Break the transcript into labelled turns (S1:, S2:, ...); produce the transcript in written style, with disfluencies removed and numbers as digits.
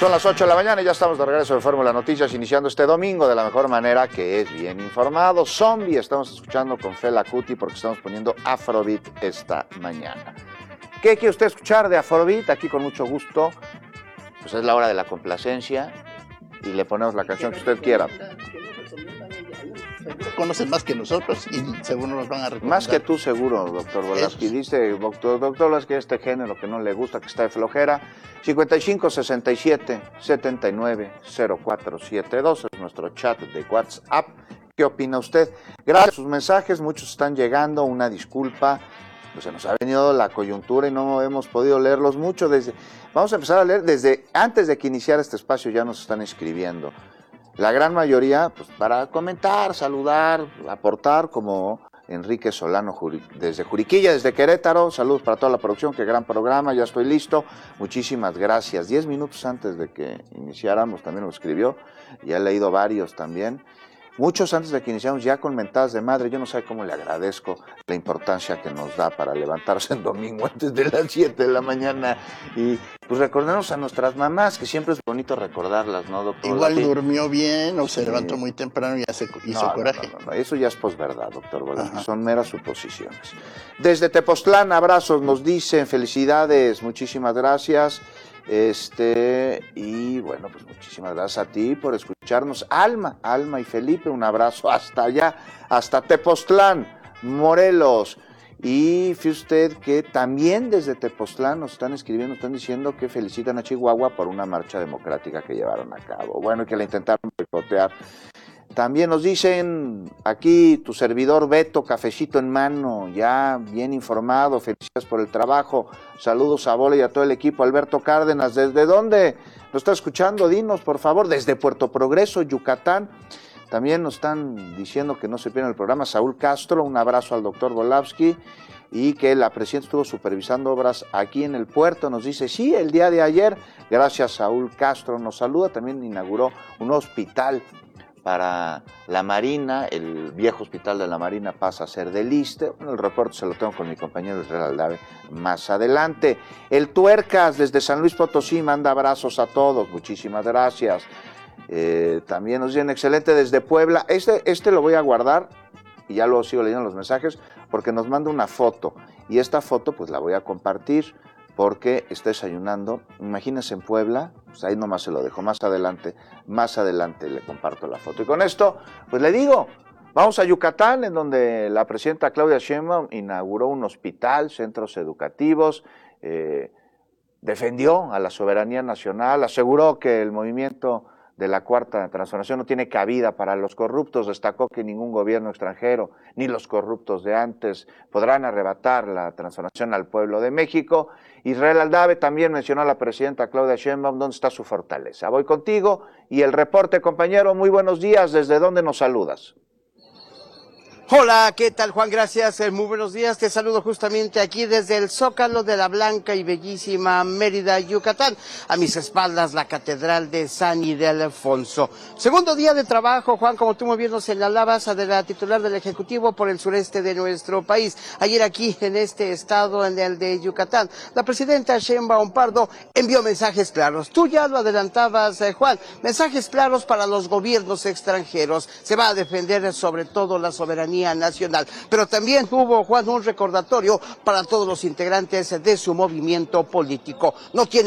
S1: Son las 8 de la mañana y ya estamos de regreso de Fórmula Noticias, iniciando este domingo de la mejor manera, que es bien informado. Zombie, estamos escuchando con Fela Kuti porque estamos poniendo Afrobeat esta mañana. ¿Qué quiere usted escuchar de Afrobeat? Aquí con mucho gusto. Pues es la hora de la complacencia y le ponemos la canción que usted quiera.
S2: Conocen más que nosotros y seguro nos van a recomendar.
S1: Más que tú seguro, doctor Volaski. Dice, doctor Volaski, este género que no le gusta, que está de flojera. 55 67 79 0472 es nuestro chat de WhatsApp. ¿Qué opina usted? Gracias a sus mensajes, muchos están llegando, una disculpa. Pues se nos ha venido la coyuntura y no hemos podido leerlos mucho. Vamos a empezar a leer desde antes de que iniciara este espacio, ya nos están escribiendo. La gran mayoría, pues para comentar, saludar, aportar, como Enrique Solano desde Juriquilla, desde Querétaro. Saludos para toda la producción, qué gran programa, ya estoy listo. Muchísimas gracias. 10 minutos antes de que iniciáramos también lo escribió, ya he leído varios también. Muchos antes de que iniciamos ya con mentadas de madre. Yo no sé cómo le agradezco la importancia que nos da para levantarse el domingo antes de las 7 de la mañana y pues recordarnos a nuestras mamás, que siempre es bonito recordarlas, ¿no, doctor?
S2: Igual durmió bien o se levantó muy temprano y ya se hizo coraje.
S1: No, eso ya es posverdad, doctor Volaski, son meras suposiciones. Desde Tepoztlán, abrazos, nos dicen, felicidades, muchísimas gracias. Y bueno, pues muchísimas gracias a ti por escucharnos. Alma y Felipe, un abrazo hasta allá, hasta Tepoztlán, Morelos. Y fíjese usted que también desde Tepoztlán nos están escribiendo, están diciendo que felicitan a Chihuahua por una marcha democrática que llevaron a cabo. Bueno, y que la intentaron boicotear. También nos dicen aquí tu servidor Beto, cafecito en mano, ya bien informado, felicidades por el trabajo, saludos a Bola y a todo el equipo. Alberto Cárdenas, ¿desde dónde nos está escuchando? Dinos, por favor, desde Puerto Progreso, Yucatán. También nos están diciendo que no se pierdan el programa. Saúl Castro, un abrazo al doctor Volaski, y que la presidenta estuvo supervisando obras aquí en el puerto. Nos dice, sí, el día de ayer, gracias Saúl Castro, nos saluda. También inauguró un hospital para la Marina, el viejo hospital de la Marina pasa a ser del ISSSTE. Bueno, el reporte se lo tengo con mi compañero Israel Aldave más adelante. El Tuercas desde San Luis Potosí manda abrazos a todos, muchísimas gracias. También nos dicen excelente desde Puebla. Este lo voy a guardar y ya lo sigo leyendo los mensajes porque nos manda una foto y esta foto pues la voy a compartir porque está desayunando. Imagínense en Puebla, pues ahí nomás se lo dejo, más adelante le comparto la foto. Y con esto, pues le digo, vamos a Yucatán, en donde la presidenta Claudia Sheinbaum inauguró un hospital, centros educativos, defendió a la soberanía nacional, aseguró que el movimiento de la Cuarta Transformación no tiene cabida para los corruptos, destacó que ningún gobierno extranjero, ni los corruptos de antes, podrán arrebatar la transformación al pueblo de México. Israel Aldave también mencionó a la presidenta Claudia Sheinbaum, ¿dónde está su fortaleza? Voy contigo y el reporte, compañero, muy buenos días, ¿desde dónde nos saludas?
S3: Hola, ¿qué tal, Juan? Gracias, muy buenos días. Te saludo justamente aquí desde el Zócalo de la blanca y bellísima Mérida, Yucatán. A mis espaldas, la Catedral de San Ildefonso. Segundo día de trabajo, Juan, como tú muy bien nos señalabas, de la titular del Ejecutivo por el sureste de nuestro país. Ayer aquí, en este estado, en el de Yucatán, la presidenta Sheinbaum Pardo envió mensajes claros. Tú ya lo adelantabas, Juan, mensajes claros para los gobiernos extranjeros. Se va a defender sobre todo la soberanía nacional, pero también hubo, Juan, un recordatorio para todos los integrantes de su movimiento político. No tiene